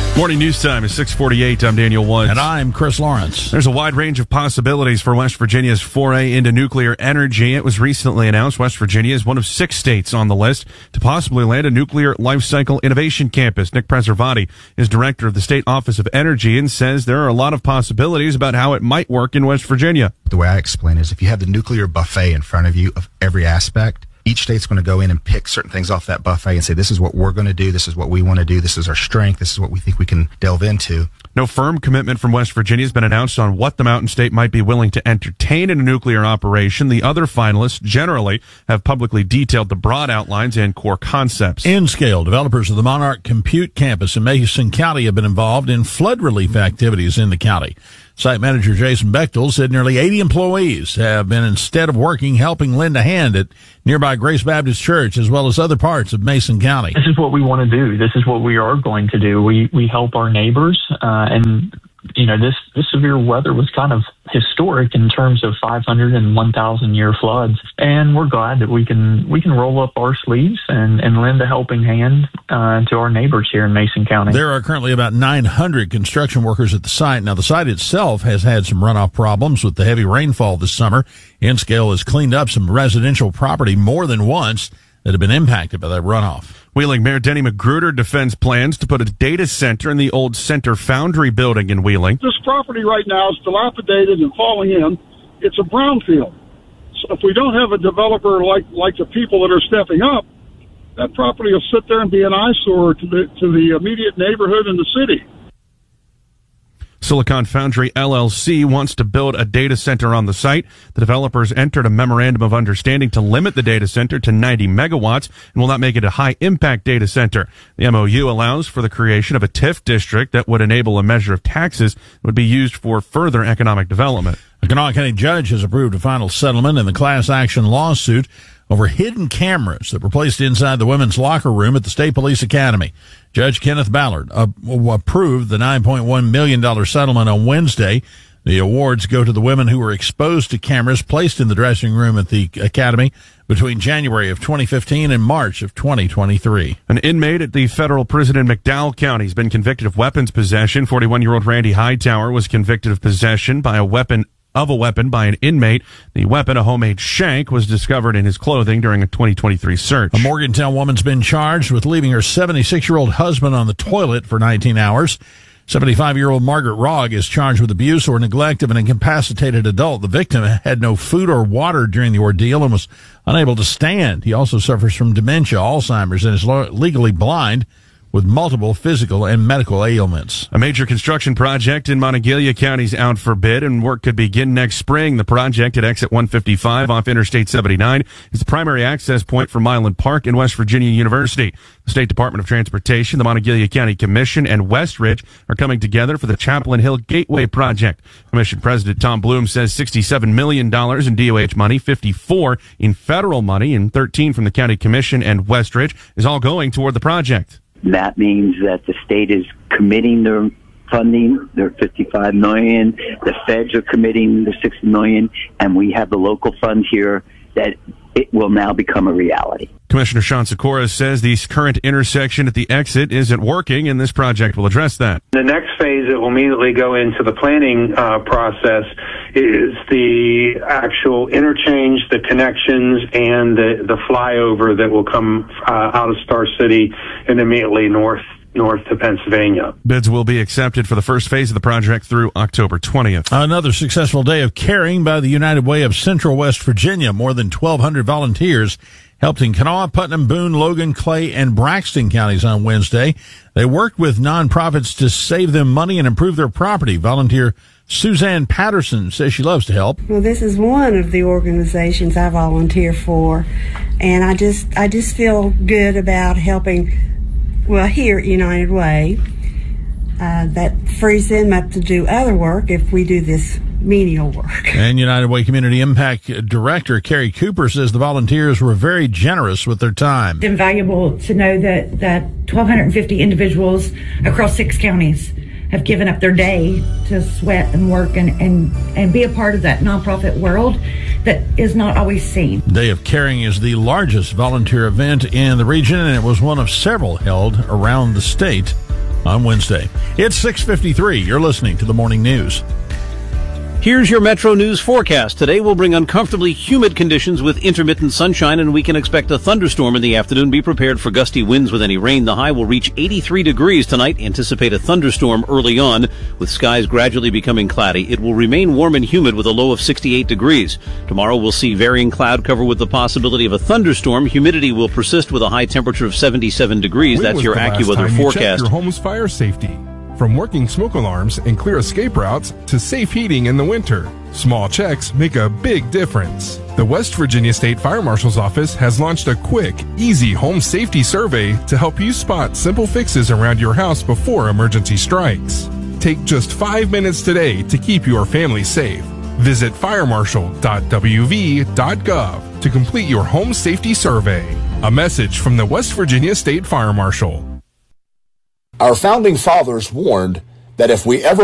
Morning news time is 6:48. I'm Daniel Woods. And I'm Chris Lawrence. There's a wide range of possibilities for West Virginia's foray into nuclear energy. It was recently announced West Virginia is one of 6 states on the list to possibly land a nuclear life cycle innovation campus. Nick Preservati is director of the State Office of Energy and says there are a lot of possibilities about how it might work in West Virginia. The way I explain it is if you have the nuclear buffet in front of you of every aspect, each state's going to go in and pick certain things off that buffet and say, this is what we're going to do, this is what we want to do, this is our strength, this is what we think we can delve into. No firm commitment from West Virginia has been announced on what the Mountain State might be willing to entertain in a nuclear operation. The other finalists generally have publicly detailed the broad outlines and core concepts. N-Scale, developers of the Monarch Compute campus in Mason County, have been involved in flood relief activities in the county. Site manager Jason Bechtel said nearly 80 employees have been, instead of working, helping lend a hand at nearby Grace Baptist Church as well as other parts of Mason County. This is what we want to do. This is what we are going to do. We help our neighbors, and you know, this severe weather was kind of historic in terms of 500 and 1,000 year floods, and we're glad that we can roll up our sleeves and lend a helping hand to our neighbors here in Mason County. There are currently about 900 construction workers at the site. Now, the site itself has had some runoff problems with the heavy rainfall this summer. N-Scale has cleaned up some residential property more than once that have been impacted by that runoff. Wheeling Mayor Denny Magruder defends plans to put a data center in the old Center Foundry building in Wheeling. This property right now is dilapidated and falling in. It's a brownfield. So if we don't have a developer like the people that are stepping up, that property will sit there and be an eyesore to the immediate neighborhood and the city. Silicon Foundry LLC wants to build a data center on the site. The developers entered a memorandum of understanding to limit the data center to 90 megawatts and will not make it a high-impact data center. The MOU allows for the creation of a TIF district that would enable a measure of taxes that would be used for further economic development. A Kanawha County judge has approved a final settlement in the class action lawsuit over hidden cameras that were placed inside the women's locker room at the State Police Academy. Judge Kenneth Ballard approved the $9.1 million settlement on Wednesday. The awards go to the women who were exposed to cameras placed in the dressing room at the academy between January of 2015 and March of 2023. An inmate at the federal prison in McDowell County has been convicted of weapons possession. 41-year-old Randy Hightower was convicted of possession by a weapon by an inmate. The weapon, a homemade shank, was discovered in his clothing during a 2023 search. A Morgantown woman's been charged with leaving her 76-year-old husband on the toilet for 19 hours. 75-year-old Margaret Rogg is charged with abuse or neglect of an incapacitated adult. The victim had no food or water during the ordeal and was unable to stand. He also suffers from dementia, Alzheimer's, and is legally blind with multiple physical and medical ailments. A major construction project in Monongalia County is out for bid, and work could begin next spring. The project at exit 155 off Interstate 79 is the primary access point for Milan Park and West Virginia University. The State Department of Transportation, the Monongalia County Commission, and Westridge are coming together for the Chaplain Hill Gateway project. Commission President Tom Bloom says $67 million in DOH money, $54 in federal money, and $13 from the County Commission and Westridge is all going toward the project. That means that the state is committing their funding, their $55 million. The feds are committing their $60 million, and we have the local funds here that it will now become a reality. Commissioner Sean Sikora says the current intersection at the exit isn't working, and this project will address that. The next phase that will immediately go into the planning process is the actual interchange, the connections, and the flyover that will come out of Star City and immediately north to Pennsylvania. Bids will be accepted for the first phase of the project through October 20th. Another successful day of caring by the United Way of Central West Virginia. More than 1,200 volunteers helped in Kanawha, Putnam, Boone, Logan, Clay, and Braxton counties on Wednesday. They worked with nonprofits to save them money and improve their property. Volunteer Suzanne Patterson says she loves to help. Well, this is one of the organizations I volunteer for, and I just feel good about helping. Well, here at United Way, that frees them up to do other work if we do this menial work. And United Way Community Impact Director Carrie Cooper says the volunteers were very generous with their time. It's invaluable to know that 1,250 individuals across 6 counties have given up their day to sweat and work and be a part of that nonprofit world that is not always seen. Day of Caring is the largest volunteer event in the region, and it was one of several held around the state on Wednesday. It's 6:53. You're listening to the Morning News. Here's your Metro News forecast. Today will bring uncomfortably humid conditions with intermittent sunshine, and we can expect a thunderstorm in the afternoon. Be prepared for gusty winds with any rain. The high will reach 83 degrees tonight. Anticipate a thunderstorm early on, with skies gradually becoming cloudy. It will remain warm and humid with a low of 68 degrees. Tomorrow we'll see varying cloud cover with the possibility of a thunderstorm. Humidity will persist with a high temperature of 77 degrees. That's your AccuWeather forecast. Your home's fire safety. From working smoke alarms and clear escape routes to safe heating in the winter, small checks make a big difference. The West Virginia State Fire Marshal's Office has launched a quick, easy home safety survey to help you spot simple fixes around your house before emergency strikes. Take just 5 minutes today to keep your family safe. Visit firemarshal.wv.gov to complete your home safety survey. A message from the West Virginia State Fire Marshal. Our founding fathers warned that if we ever